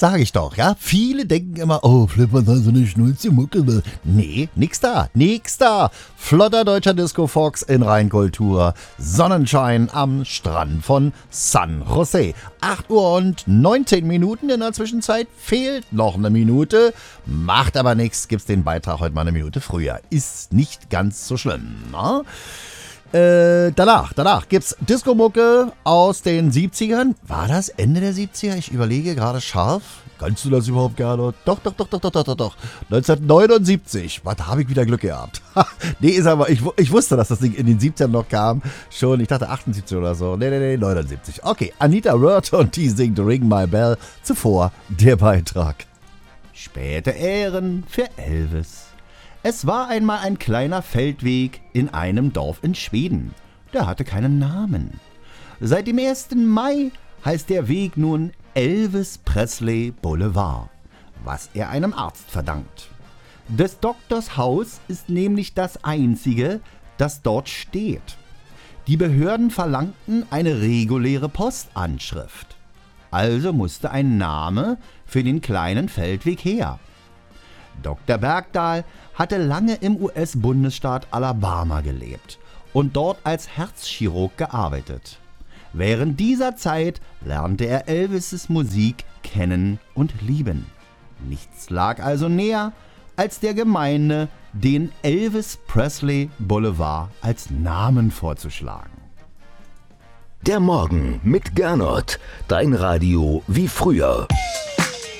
sage ich doch, ja. Viele denken immer, oh, Flippers hat so eine Schnulze-Mucke. Nee, nix da. Flotter deutscher Disco-Fox in Reinkultur. Sonnenschein am Strand von San Jose. 8 Uhr und 19 Minuten. In der Zwischenzeit fehlt noch eine Minute. Macht aber nichts. Gibt's den Beitrag heute mal eine Minute früher. Ist nicht ganz so schlimm, ne? Danach gibt's Disco-Mucke aus den 70ern. War das Ende der 70er? Ich überlege gerade scharf. Kannst du das überhaupt, Gernot? Doch. 1979. Da habe ich wieder Glück gehabt. Nee, ist aber, ich wusste, dass das Ding in den 70ern noch kam. Schon, ich dachte 78 oder so. Nee, 79. Okay, Anita Wörth und die singt Ring My Bell. Zuvor der Beitrag. Späte Ehren für Elvis. Es war einmal ein kleiner Feldweg in einem Dorf in Schweden. Der hatte keinen Namen. Seit dem 1. Mai heißt der Weg nun Elvis Presley Boulevard, was er einem Arzt verdankt. Des Doktors Haus ist nämlich das einzige, das dort steht. Die Behörden verlangten eine reguläre Postanschrift. Also musste ein Name für den kleinen Feldweg her. Dr. Bergdahl hatte lange im US-Bundesstaat Alabama gelebt und dort als Herzchirurg gearbeitet. Während dieser Zeit lernte er Elvis' Musik kennen und lieben. Nichts lag also näher, als der Gemeinde den Elvis Presley Boulevard als Namen vorzuschlagen. Der Morgen mit Gernot, dein Radio wie früher.